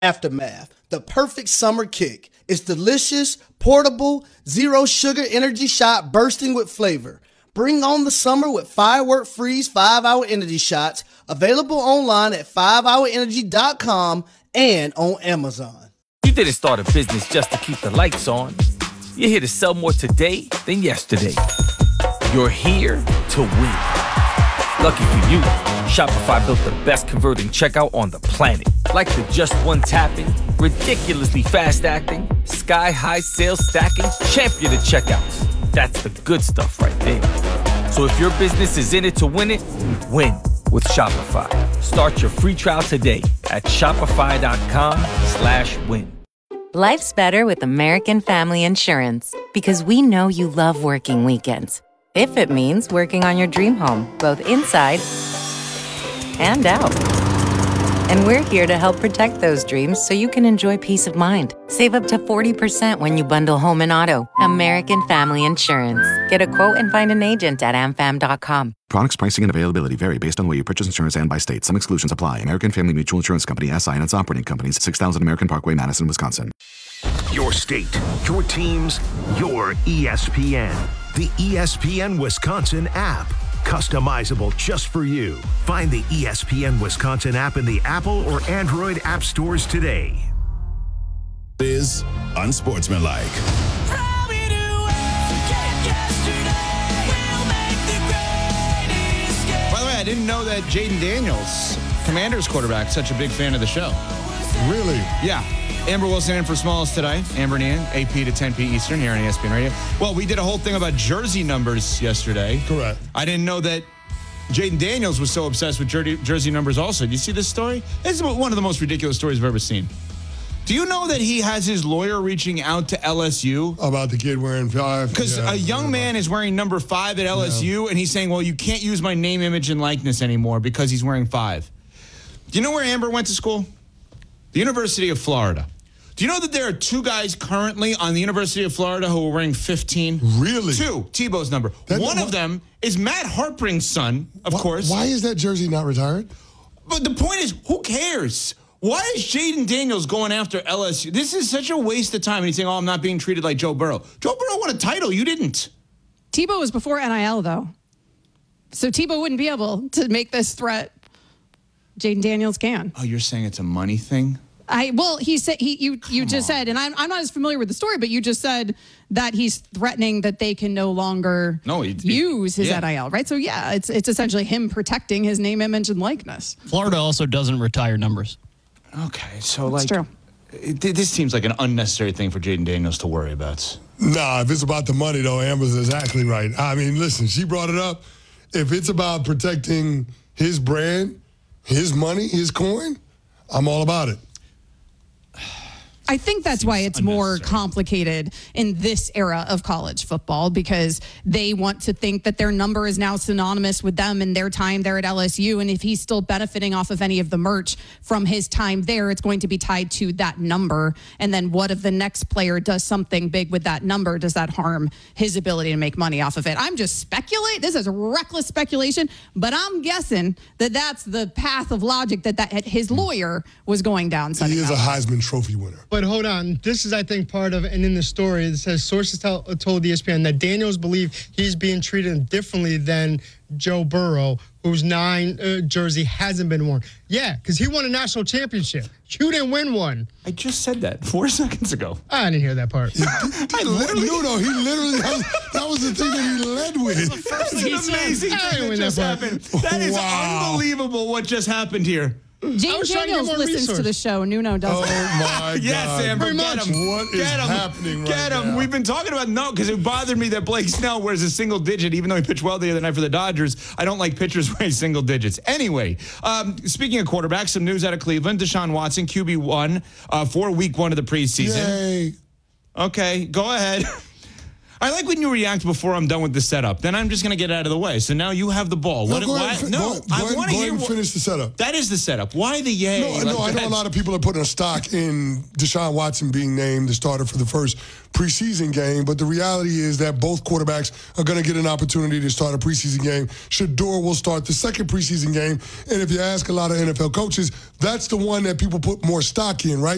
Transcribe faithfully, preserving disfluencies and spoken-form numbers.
Aftermath, the perfect summer kick. It's delicious, portable, zero sugar energy shot bursting with flavor. Bring on the summer with Firework Freeze five hour Energy Shots, available online at five hour energy dot com and on Amazon. You didn't start a business just to keep the lights on. You're here to sell more today than yesterday. You're here to win. Lucky for you, Shopify built the best converting checkout on the planet. Like the just one tapping, ridiculously fast acting, sky-high sales stacking, champion of checkouts. That's the good stuff right there. So if your business is in it to win it, win with Shopify. Start your free trial today at shopify.com slash win. Life's better with American Family Insurance because we know you love working weekends. If it means working on your dream home, both inside and out. And we're here to help protect those dreams so you can enjoy peace of mind. Save up to forty percent when you bundle home and auto. American Family Insurance. Get a quote and find an agent at a m fam dot com. Products, pricing, and availability vary based on where you purchase insurance and by state. Some exclusions apply. American Family Mutual Insurance Company, S I and its operating companies, six thousand American Parkway, Madison, Wisconsin. Your state, your teams, your E S P N. The E S P N Wisconsin app. Customizable just for you. Find the E S P N Wisconsin app in the Apple or Android app stores today. Is unsportsmanlike. By the way, I didn't know that Jayden Daniels, Commanders quarterback, such a big fan of the show. Really? Yeah. Amber Wilson in for Smalls today. Amber and Ian, eight p to ten p Eastern here on E S P N Radio. Well, we did a whole thing about jersey numbers yesterday. Correct. I didn't know that Jayden Daniels was so obsessed with jersey, jersey numbers also. Do you see this story? It's one of the most ridiculous stories I've ever seen. Do you know that he has his lawyer reaching out to L S U? About the kid wearing five? Because yeah, a young man is wearing number five at L S U, yeah. And he's saying, well, you can't use my name, image, and likeness anymore because he's wearing five. Do you know where Amber went to school? The University of Florida. Do you know that there are two guys currently on the University of Florida who are wearing fifteen? Really? Two. Tebow's number. That, One what? of them is Matt Harpring's son, of why, course. Why is that jersey not retired? But the point is, who cares? Why is Jayden Daniels going after L S U? This is such a waste of time. And he's saying, oh, I'm not being treated like Joe Burrow. Joe Burrow won a title. You didn't. Tebow was before N I L, though. So Tebow wouldn't be able to make this threat. Jayden Daniels can. Oh, you're saying it's a money thing? I well, he said he you Come you just on. said, and I'm I'm not as familiar with the story, but you just said that he's threatening that they can no longer no, he, he, use his yeah. N I L, right? So yeah, it's it's essentially him protecting his name, image, and likeness. Florida also doesn't retire numbers. Okay, so That's like, true. It, this seems like an unnecessary thing for Jayden Daniels to worry about. Nah, if it's about the money, though, Amber's exactly right. I mean, listen, she brought it up. If it's about protecting his brand, his money, his coin, I'm all about it. I think that's why it's more complicated in this era of college football, because they want to think that their number is now synonymous with them and their time there at L S U. And if he's still benefiting off of any of the merch from his time there, it's going to be tied to that number. And then what if the next player does something big with that number? Does that harm his ability to make money off of it? I'm just speculating. This is reckless speculation, but I'm guessing that that's the path of logic that, that his lawyer was going down. He is a Heisman Trophy winner. But hold on. This is, I think, part of, and in the story, it says sources tell, told E S P N that Daniels believe he's being treated differently than Joe Burrow, whose nine uh, jersey hasn't been worn. Yeah, because he won a national championship. You didn't win one. I just said that four seconds ago. I didn't hear that part. I literally, no, no, he literally, that was, that was the thing that he led with. That's an amazing thing that just happened. That is Wow. unbelievable what just happened here. James Daniels listens resource. to the show. Nuno doesn't. Oh, my God. Yes, Amber, Pretty get much. him. What is get him. happening right Get him. now? We've been talking about no, because it bothered me that Blake Snell wears a single digit, even though he pitched well the other night for the Dodgers. I don't like pitchers wearing single digits. Anyway, um, speaking of quarterbacks, some news out of Cleveland. Deshaun Watson, Q B one uh, for week one of the preseason. Yay. Okay, go ahead. I like when you react before I'm done with the setup. Then I'm just going to get out of the way. So now you have the ball. No, What, go why, ahead, no go, go I ahead, want to go hear ahead and what, finish the setup. That is the setup. Why the yay? No, no, I know a lot of people are putting a stock in Deshaun Watson being named the starter for the first preseason game, but the reality is that both quarterbacks are going to get an opportunity to start a preseason game. Shador will start the second preseason game, and if you ask a lot of N F L coaches, that's the one that people put more stock in, right?